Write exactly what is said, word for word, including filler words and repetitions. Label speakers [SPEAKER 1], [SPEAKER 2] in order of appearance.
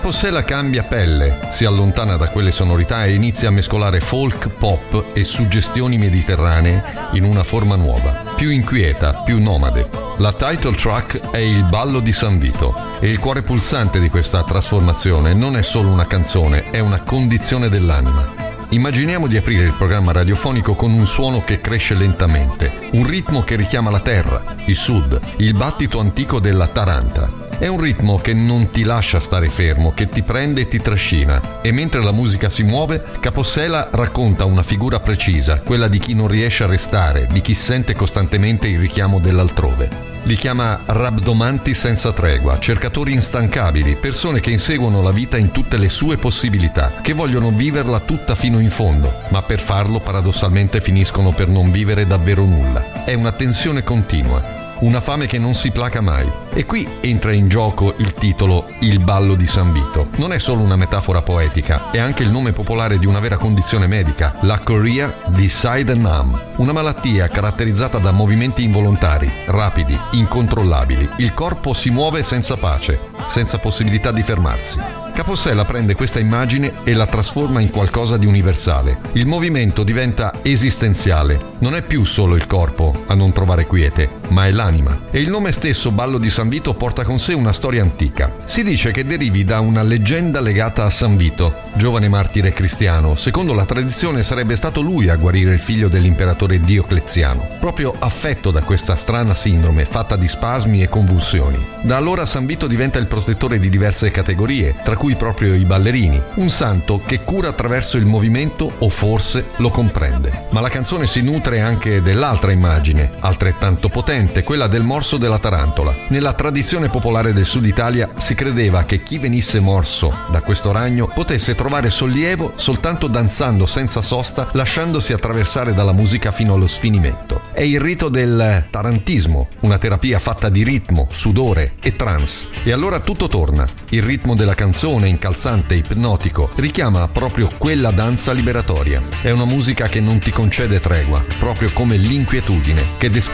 [SPEAKER 1] Capossela cambia pelle, si allontana da quelle sonorità e inizia a mescolare folk, pop e suggestioni mediterranee in una forma nuova, più inquieta, più nomade. La title track è Il ballo di San Vito e il cuore pulsante di questa trasformazione non è solo una canzone, è una condizione dell'anima. Immaginiamo di aprire il programma radiofonico con un suono che cresce lentamente, un ritmo che richiama la terra, il sud, il battito antico della taranta. È un ritmo che non ti lascia stare fermo, che ti prende e ti trascina. E mentre la musica si muove, Capossela racconta una figura precisa, quella di chi non riesce a restare, di chi sente costantemente il richiamo dell'altrove. Li chiama rabdomanti senza tregua, cercatori instancabili, persone che inseguono la vita in tutte le sue possibilità, che vogliono viverla tutta fino in fondo, ma per farlo paradossalmente finiscono per non vivere davvero nulla. È una tensione continua. Una fame che non si placa mai. E qui entra in gioco il titolo Il ballo di San Vito. Non è solo una metafora poetica, è anche il nome popolare di una vera condizione medica, la chorea di Sydenham, una malattia caratterizzata da movimenti involontari, rapidi, incontrollabili. Il corpo si muove senza pace, senza possibilità di fermarsi. Capossela prende questa immagine e la trasforma in qualcosa di universale. Il movimento diventa esistenziale. Non è più solo il corpo a non trovare quiete, ma è l'anima. E il nome stesso, Ballo di San Vito, porta con sé una storia antica. Si dice che derivi da una leggenda legata a San Vito, giovane martire cristiano. Secondo la tradizione sarebbe stato lui a guarire il figlio dell'imperatore Diocleziano, proprio affetto da questa strana sindrome fatta di spasmi e convulsioni. Da allora San Vito diventa il protettore di diverse categorie, tra cui proprio i ballerini, un santo che cura attraverso il movimento o forse lo comprende. Ma la canzone si nutre anche dell'altra immagine, altrettanto potente, quella del morso della tarantola. Nella tradizione popolare del Sud Italia si credeva che chi venisse morso da questo ragno potesse trovare sollievo soltanto danzando senza sosta, lasciandosi attraversare dalla musica fino allo sfinimento. È il rito del tarantismo, una terapia fatta di ritmo, sudore e trance. E allora tutto torna. Il ritmo della canzone, incalzante e ipnotico, richiama proprio quella danza liberatoria. È una musica che non ti concede tregua, proprio come l'inquietudine, che descrive